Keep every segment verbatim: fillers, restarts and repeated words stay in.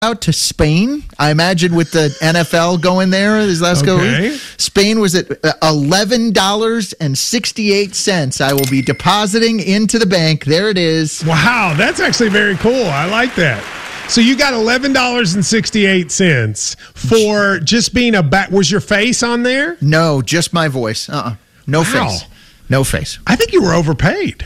out to Spain. I imagine with the N F L going there this last go. Okay. Spain was at eleven dollars and sixty-eight cents. I will be depositing into the bank. There it is. Wow, that's actually very cool. I like that. So you got eleven dollars and sixty-eight cents for just being a bat. Was your face on there? No, just my voice. Uh-uh. No Wow. face. No face. I think you were overpaid.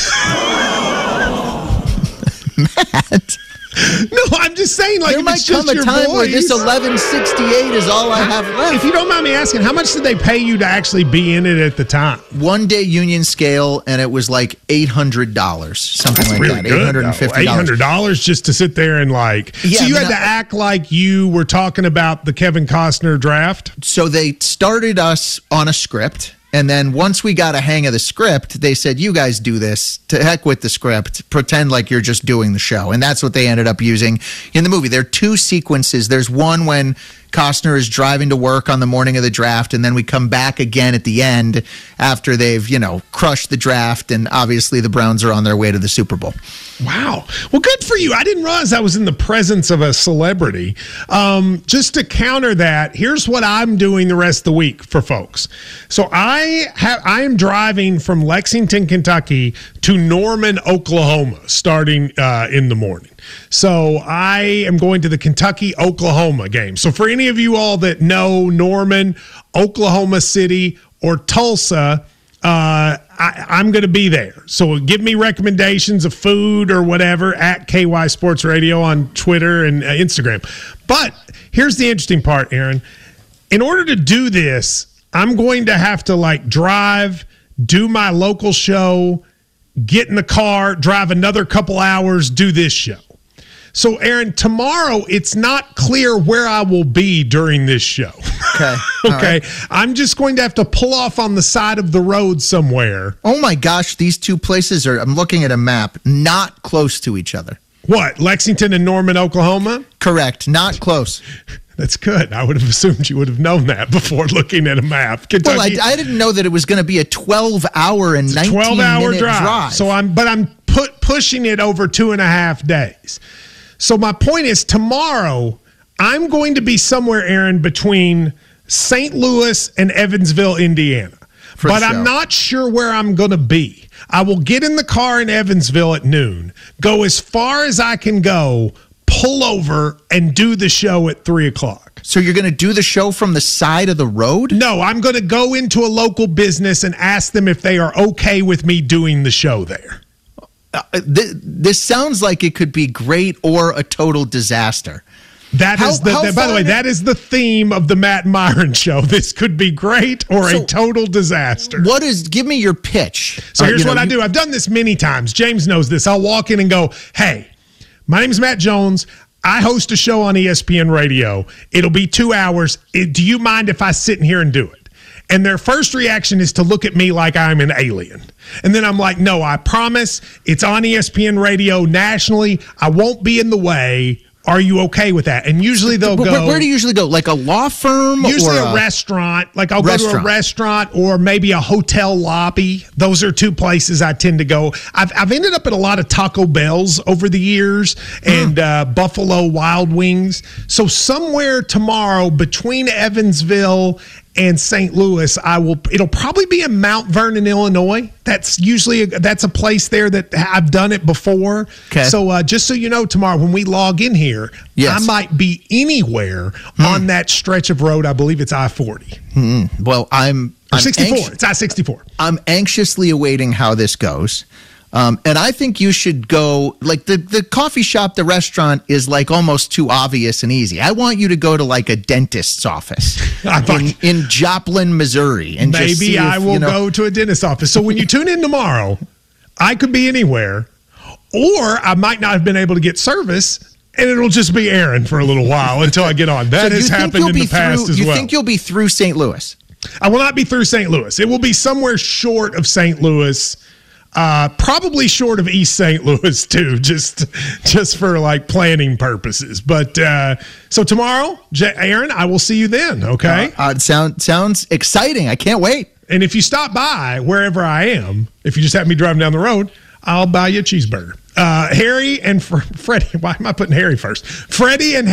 Matt. No, I'm just saying, like, There if might it's just come a your time voice. where this eleven sixty-eight is all I have left. If you don't mind me asking, how much did they pay you to actually be in it at the time? One day union scale, and it was like eight hundred dollars, something That's like really that. good, eight hundred fifty dollars. eight hundred dollars just to sit there and like. Yeah, so you I had mean, to I- act like you were talking about the Kevin Costner draft. So they started us on a script. And then once we got a hang of the script, they said, you guys do this. To heck with the script. Pretend like you're just doing the show. And that's what they ended up using in the movie. There are two sequences. There's one when Costner is driving to work on the morning of the draft, and then we come back again at the end after they've, you know, crushed the draft, and obviously the Browns are on their way to the Super Bowl. Wow. Well, good for you. I didn't realize I was in the presence of a celebrity. Um, just to counter that, here's what I'm doing the rest of the week for folks. So I have I am driving from Lexington, Kentucky to Norman, Oklahoma, starting uh, in the morning. So I am going to the Kentucky-Oklahoma game. So for any of you all that know Norman, Oklahoma City, or Tulsa, uh, I, I'm going to be there. So give me recommendations of food or whatever at K Y Sports Radio on Twitter and uh, Instagram. But here's the interesting part, Aaron. In order to do this, I'm going to have to like drive, do my local show, get in the car, drive another couple hours, do this show. So, Aaron, tomorrow it's not clear where I will be during this show. Okay. Okay. Right. I'm just going to have to pull off on the side of the road somewhere. Oh, my gosh. These two places are, I'm looking at a map, not close to each other. What, Lexington and Norman, Oklahoma? Correct. Not close. That's good. I would have assumed you would have known that before looking at a map. Kentucky, Well, I, I didn't know that it was going to be a twelve-hour and nineteen-minute drive. drive. So I'm, but I'm put pushing it over two and a half days. So my point is, tomorrow I'm going to be somewhere, Aaron, between Saint Louis and Evansville, Indiana. For but the show. I'm not sure where I'm going to be. I will get in the car in Evansville at noon, go as far as I can go, pull over, and do the show at three o'clock. So you're going to do the show from the side of the road? No, I'm going to go into a local business and ask them if they are okay with me doing the show there. Uh, th- this sounds like it could be great or a total disaster. That How- is the, how the- by the far way, in- that is the theme of the Matt Myron show. This could be great or So- a total disaster. What is, give me your pitch. So Uh, here's you know, what I you- do. I've done this many times. James knows this. I'll walk in and go, hey, my name's Matt Jones. I host a show on E S P N Radio. It'll be two hours. It, do you mind if I sit in here and do it? And their first reaction is to look at me like I'm an alien. And then I'm like, no, I promise it's on E S P N Radio nationally. I won't be in the way. Are you okay with that? And usually they'll Where, go. where do you usually go? Like a law firm? Usually or a restaurant. Like I'll go to a Restaurant. restaurant or maybe a hotel lobby. Those are two places I tend to go. I've I've ended up at a lot of Taco Bells over the years and uh, Buffalo Wild Wings. So somewhere tomorrow between Evansville and Saint Louis, I will. It'll probably be in Mount Vernon, Illinois. That's usually a, that's a place there that I've done it before. Okay. So uh, just so you know, tomorrow when we log in here, Yes. I might be anywhere on that stretch of road. I believe it's I forty Well, I'm, or I'm sixty-four. anx- It's I sixty-four. I'm anxiously awaiting how this goes. Um, and I think you should go, like the, the coffee shop, the restaurant is like almost too obvious and easy. I want you to go to like a dentist's office in, in Joplin, Missouri. And just Maybe see I if, will you know, go to a dentist's office. So when you tune in tomorrow, I could be anywhere, or I might not have been able to get service, and it'll just be Aaron for a little while until I get on. That So has you think happened you'll in be the past through, as you well. think you'll be through Saint Louis? I will not be through Saint Louis. It will be somewhere short of Saint Louis. Uh, probably short of East Saint Louis too, just just for like planning purposes. But uh, so tomorrow, J- Aaron, I will see you then. Okay. Uh, uh, sound, sounds exciting. I can't wait. And if you stop by wherever I am, if you just happen to be driving down the road, I'll buy you a cheeseburger. uh, Harry and Fr- Freddie. Why am I putting Harry first? Freddie and